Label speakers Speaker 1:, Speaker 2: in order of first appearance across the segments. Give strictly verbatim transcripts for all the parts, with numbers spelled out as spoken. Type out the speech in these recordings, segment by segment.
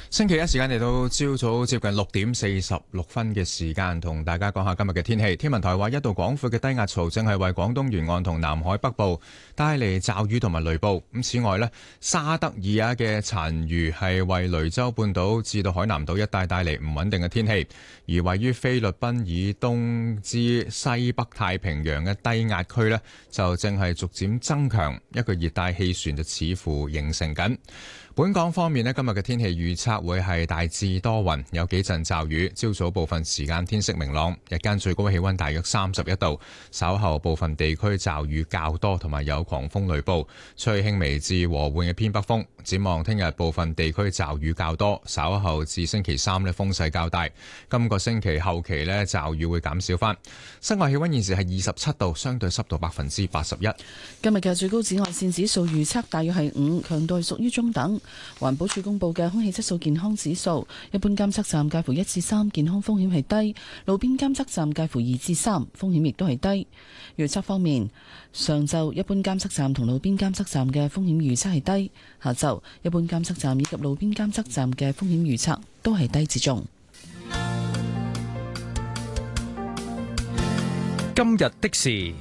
Speaker 1: 星期一時間嚟到朝早接近六點四十六分嘅時間，同大家講下今日嘅天氣。天文台話一道廣闊嘅低壓槽正係為廣東沿岸同南海北部帶嚟驟雨同埋雷暴。咁此外呢，沙德爾亞嘅殘餘係為雷州半島至到海南島一帶帶嚟唔穩定嘅天氣，而位於菲律賓以東至西北太平洋嘅低壓區呢，就正係逐漸增強，一個熱帶氣旋就似乎形成緊。本港方面呢，今日嘅天氣預測會係大致多雲，有幾陣驟雨。朝早部分時間天色明朗，日間最高氣溫大約三十一度。稍後部分地區驟雨較多，同埋有狂風雷暴，吹輕微至和緩嘅偏北風。展望聽日部分地區驟雨較多，稍後至星期三呢風勢較大。今個星期後期呢驟雨會減少翻。室外氣溫現時係二十七度，相對濕度百分之八十一。
Speaker 2: 今日嘅最高紫外線指數預測大約係五，強度屬於中等。環保署公布嘅空氣質素健康指數，一般監測站介乎一至三，健康風險係低；路邊監測站介乎二至三，風險亦都係低。預測方面，上晝一般監測站同路邊監測站嘅風險預測係低；下晝一般監測站以及路邊監測站嘅風險預測都係低至中。
Speaker 3: 今日的事。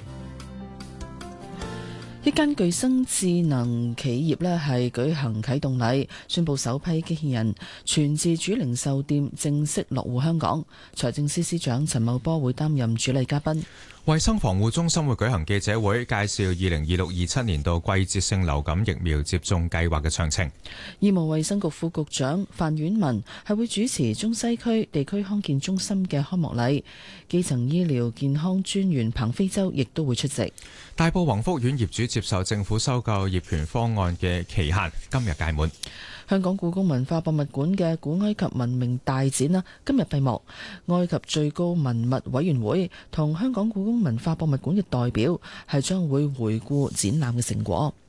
Speaker 2: 一間巨生智能企業呢係舉行啟動禮，宣布首批機器人全自主零售店正式落戶香港。財政司司長陳茂波會擔任主禮嘉賓。
Speaker 1: 衛生防護中心會舉行記者會，介紹二零二六二七年度季節性流感疫苗接種計劃嘅詳情。
Speaker 2: 醫務衛生局副局長范婉文係會主持中西區地區康健中心嘅開幕禮，基層醫療健康專員彭飛洲亦都會出席。
Speaker 1: 大埔宏福苑業主接受政府收購業權方案嘅期限今日屆滿。
Speaker 2: 香港故宮文化博物館嘅古埃及文明大展啦，今日閉幕。埃及最高文物委員會同香港故宮文化博物館嘅代表係將會回顧展覽嘅成果。